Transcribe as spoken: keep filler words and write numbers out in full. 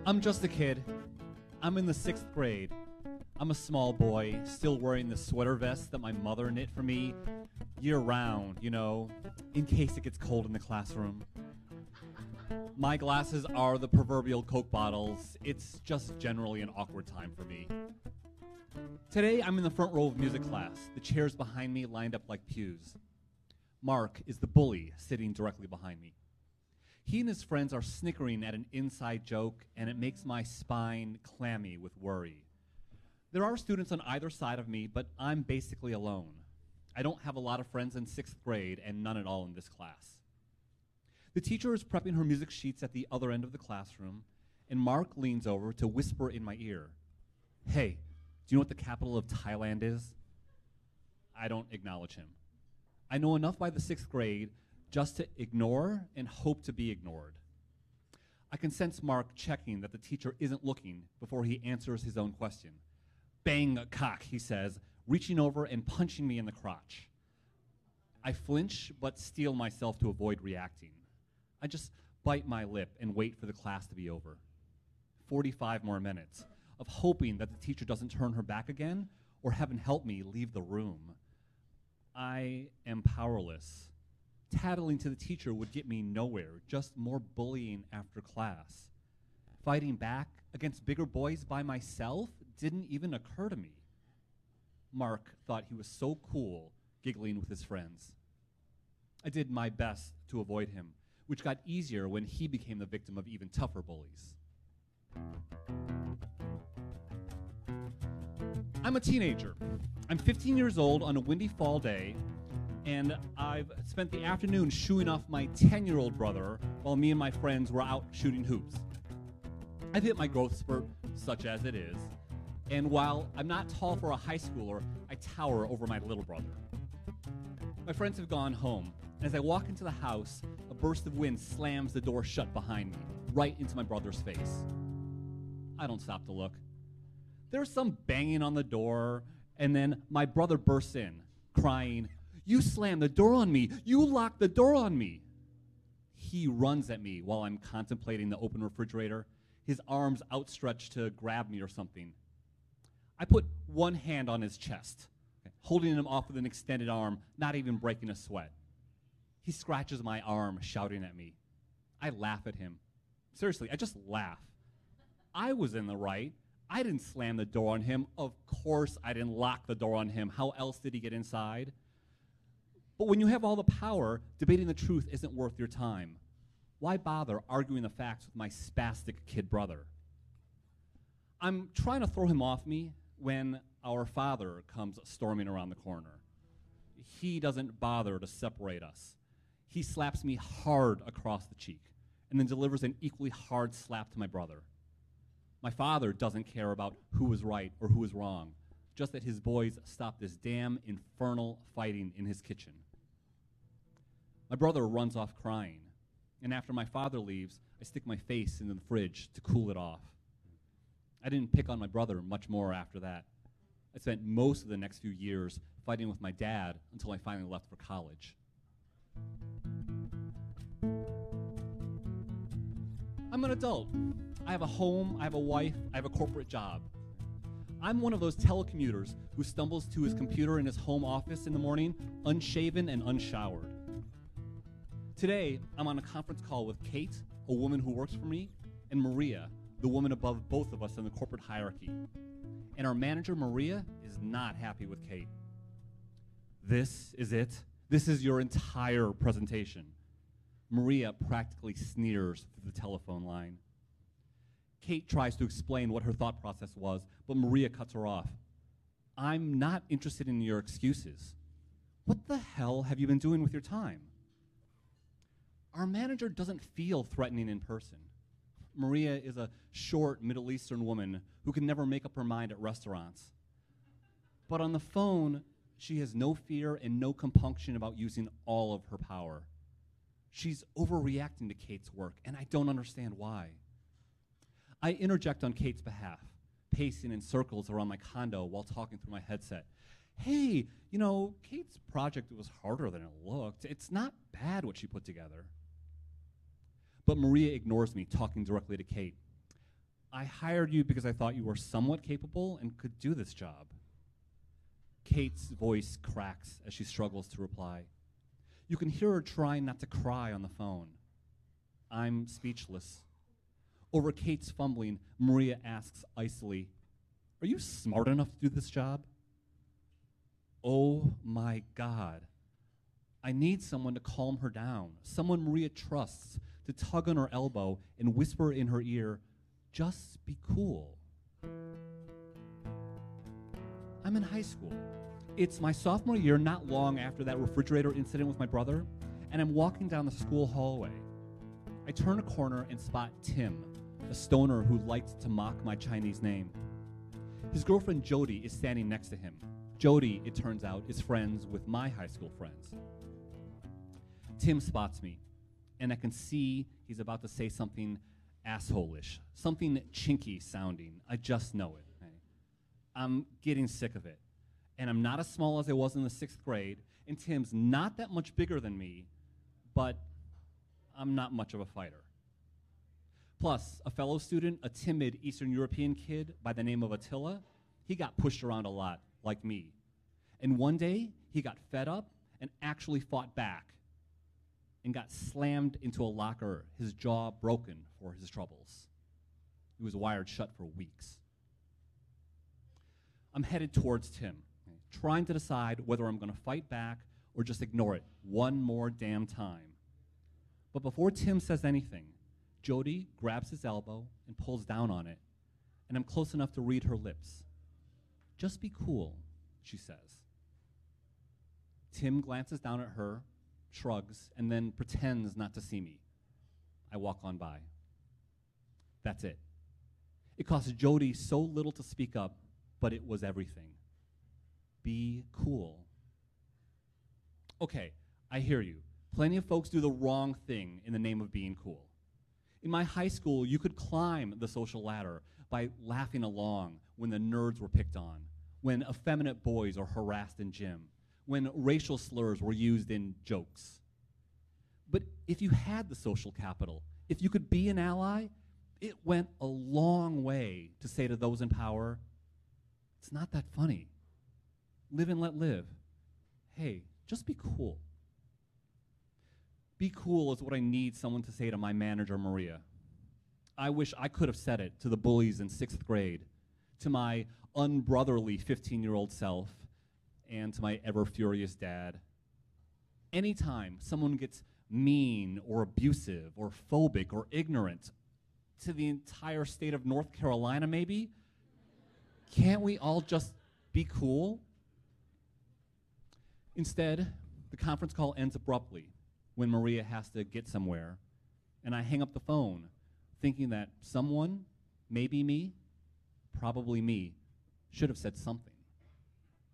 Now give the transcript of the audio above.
I'm just a kid. I'm in the sixth grade. I'm a small boy, still wearing the sweater vest that my mother knit for me year-round, you know, in case it gets cold in the classroom. My glasses are the proverbial Coke bottles. It's just generally an awkward time for me. Today, I'm in the front row of music class, the chairs behind me lined up like pews. Mark is the bully sitting directly behind me. He and his friends are snickering at an inside joke, and it makes my spine clammy with worry. There are students on either side of me, but I'm basically alone. I don't have a lot of friends in sixth grade, and none at all in this class. The teacher is prepping her music sheets at the other end of the classroom, and Mark leans over to whisper in my ear, "Hey, do you know what the capital of Thailand is?" I don't acknowledge him. I know enough by the sixth grade just to ignore and hope to be ignored. I can sense Mark checking that the teacher isn't looking before he answers his own question. "Bang cock," he says, reaching over and punching me in the crotch. I flinch, but steel myself to avoid reacting. I just bite my lip and wait for the class to be over. forty-five more minutes of hoping that the teacher doesn't turn her back again or heaven help me leave the room. I am powerless. Tattling to the teacher would get me nowhere, just more bullying after class. Fighting back against bigger boys by myself didn't even occur to me. Mark thought he was so cool, giggling with his friends. I did my best to avoid him, which got easier when he became the victim of even tougher bullies. I'm a teenager. I'm fifteen years old on a windy fall day, and I've spent the afternoon shooing off my ten-year-old brother while me and my friends were out shooting hoops. I've hit my growth spurt, such as it is, and while I'm not tall for a high schooler, I tower over my little brother. My friends have gone home, and as I walk into the house, a burst of wind slams the door shut behind me, right into my brother's face. I don't stop to look. There's some banging on the door, and then my brother bursts in, crying, "You slammed the door on me! You locked the door on me!" He runs at me while I'm contemplating the open refrigerator, his arms outstretched to grab me or something. I put one hand on his chest, holding him off with an extended arm, not even breaking a sweat. He scratches my arm, shouting at me. I laugh at him. Seriously, I just laugh. I was in the right. I didn't slam the door on him. Of course I didn't lock the door on him. How else did he get inside? But when you have all the power, debating the truth isn't worth your time. Why bother arguing the facts with my spastic kid brother? I'm trying to throw him off me when our father comes storming around the corner. He doesn't bother to separate us. He slaps me hard across the cheek and then delivers an equally hard slap to my brother. My father doesn't care about who was right or who was wrong, just that his boys stop this damn infernal fighting in his kitchen. My brother runs off crying, and after my father leaves, I stick my face into the fridge to cool it off. I didn't pick on my brother much more after that. I spent most of the next few years fighting with my dad until I finally left for college. I'm an adult. I have a home, I have a wife, I have a corporate job. I'm one of those telecommuters who stumbles to his computer in his home office in the morning, unshaven and unshowered. Today, I'm on a conference call with Kate, a woman who works for me, and Maria, the woman above both of us in the corporate hierarchy. And our manager, Maria, is not happy with Kate. "This is it? This is your entire presentation." Maria practically sneers through the telephone line. Kate tries to explain what her thought process was, but Maria cuts her off. "I'm not interested in your excuses. What the hell have you been doing with your time?" Our manager doesn't feel threatening in person. Maria is a short Middle Eastern woman who can never make up her mind at restaurants. But on the phone, she has no fear and no compunction about using all of her power. She's overreacting to Kate's work, and I don't understand why. I interject on Kate's behalf, pacing in circles around my condo while talking through my headset. "Hey, you know, Kate's project was harder than it looked. It's not bad what she put together." But Maria ignores me, talking directly to Kate. I hired you because I thought you were somewhat capable and could do this job. Kate's voice cracks as she struggles to reply. You can hear her trying not to cry on the phone. I'm speechless. Over Kate's fumbling, Maria asks icily, "Are you smart enough to do this job?" Oh my God. I need someone to calm her down, someone Maria trusts, to tug on her elbow and whisper in her ear, "Just be cool." I'm in high school. It's my sophomore year, not long after that refrigerator incident with my brother, and I'm walking down the school hallway. I turn a corner and spot Tim, a stoner who liked to mock my Chinese name. His girlfriend Jody is standing next to him. Jody, it turns out, is friends with my high school friends. Tim spots me, and I can see he's about to say something asshole-ish, something chinky sounding. I just know it. Okay? I'm getting sick of it. And I'm not as small as I was in the sixth grade, and Tim's not that much bigger than me, but I'm not much of a fighter. Plus, a fellow student, a timid Eastern European kid by the name of Attila, he got pushed around a lot, like me. And one day, he got fed up and actually fought back and got slammed into a locker, his jaw broken for his troubles. He was wired shut for weeks. I'm headed towards Tim, trying to decide whether I'm going to fight back or just ignore it one more damn time. But before Tim says anything, Jody grabs his elbow and pulls down on it, and I'm close enough to read her lips. "Just be cool," she says. Tim glances down at her, shrugs, and then pretends not to see me. I walk on by. That's it. It cost Jody so little to speak up, but it was everything. Be cool. Okay, I hear you. Plenty of folks do the wrong thing in the name of being cool. In my high school, you could climb the social ladder by laughing along when the nerds were picked on, when effeminate boys are harassed in gym, when racial slurs were used in jokes. But if you had the social capital, if you could be an ally, it went a long way to say to those in power, "It's not that funny. Live and let live. Hey, just be cool." Be cool is what I need someone to say to my manager, Maria. I wish I could have said it to the bullies in sixth grade, to my unbrotherly fifteen-year-old self, and to my ever-furious dad. Anytime someone gets mean or abusive or phobic or ignorant to the entire state of North Carolina, maybe, can't we all just be cool? Instead, the conference call ends abruptly when Maria has to get somewhere, and I hang up the phone, thinking that someone, maybe me, probably me, should have said something.